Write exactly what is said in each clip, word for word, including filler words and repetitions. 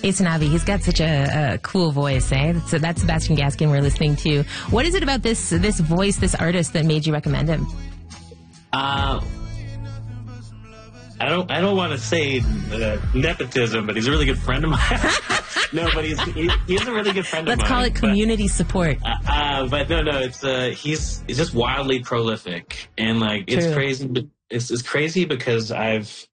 Aysanabee, he's got such a, a cool voice, eh? So that's Sebastian Gaskin we're listening to. What is it about this this voice, this artist, that made you recommend him? Uh, I don't I don't want to say uh, nepotism, but he's a really good friend of mine. No, but he's he, he's a really good friend Let's of mine. Let's call it community but, support. Uh, uh, but no, no, it's uh, he's he's just wildly prolific, and like True. it's crazy. It's it's crazy because I've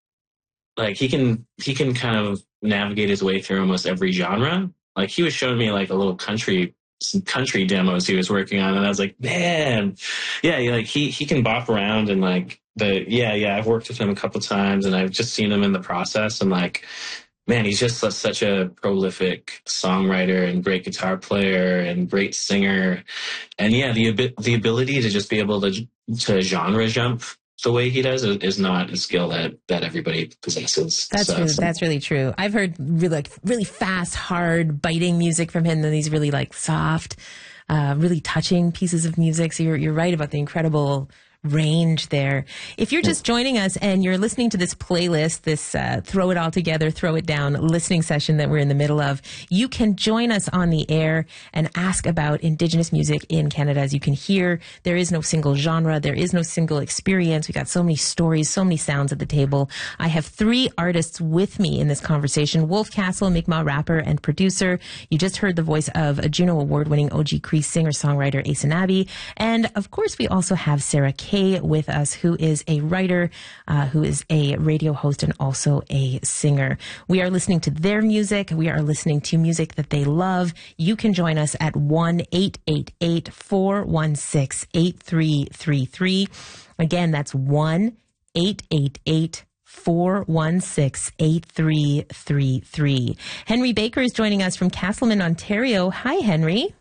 like he can he can kind of navigate his way through almost every genre. Like he was showing me like a little country some country demos he was working on, and I was like, man, yeah, like he he can bop around and like the yeah yeah I've worked with him a couple times, and I've just seen him in the process, and like, man, he's just such a prolific songwriter and great guitar player and great singer, and yeah, the the ability to just be able to to genre jump the way he does is not a skill that, that everybody possesses. That's so, true. so. That's really true. I've heard really like really fast, hard, biting music from him, and these really like soft, uh, really touching pieces of music. So you're you're right about the incredible range there. If you're just joining us and you're listening to this playlist, this uh, throw it all together, throw it down listening session that we're in the middle of, you can join us on the air and ask about Indigenous music in Canada. As you can hear, there is no single genre. There is no single experience. We got so many stories, so many sounds at the table. I have three artists with me in this conversation. Wolf Castle, Mi'kmaq rapper and producer. You just heard the voice of a Juno Award-winning O G Cree singer-songwriter Aysanabee. And of course, we also have Sarah Kay with us, who is a writer, uh, who is a radio host and also a singer. We are listening to their music. We are listening to music that they love. You can join us at one eight eight eight, four one six, eight three three three. Again, that's one eight eight eight, four one six, eight three three three. Henry Baker is joining us from Castleman, Ontario. Hi, Henry.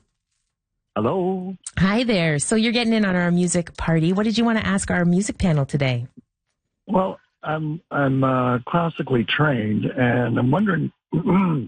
Hello. Hi there. So you're getting in on our music party. What did you want to ask our music panel today? Well, I'm I'm uh, classically trained, and I'm wondering, and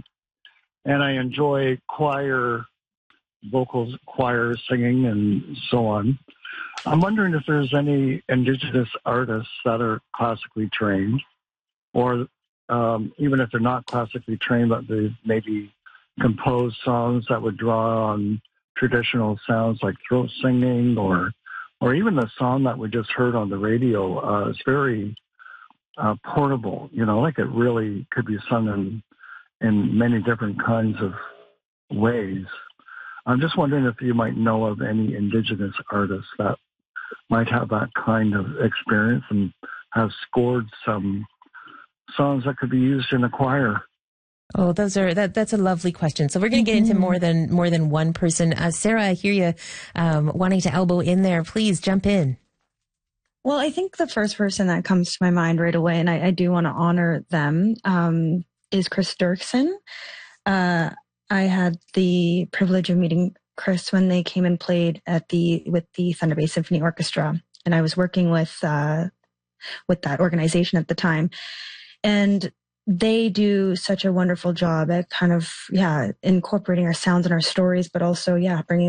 I enjoy choir, vocals, choir singing, and so on. I'm wondering if there's any Indigenous artists that are classically trained, or um, even if they're not classically trained, but they maybe compose songs that would draw on traditional sounds like throat singing, or or even the song that we just heard on the radio. Uh, it's very uh, portable, you know, like it really could be sung in, in many different kinds of ways. I'm just wondering if you might know of any Indigenous artists that might have that kind of experience and have scored some songs that could be used in a choir. Oh, those are that. That's a lovely question. So we're going to get into more than more than one person. Uh, Sarah, I hear you um, wanting to elbow in there. Please jump in. Well, I think the first person that comes to my mind right away, and I, I do want to honor them, um, is Chris Dirksen. Uh, I had the privilege of meeting Chris when they came and played at the with the Thunder Bay Symphony Orchestra, and I was working with uh, with that organization at the time, and they do such a wonderful job at kind of, yeah, incorporating our sounds and our stories, but also, yeah, bringing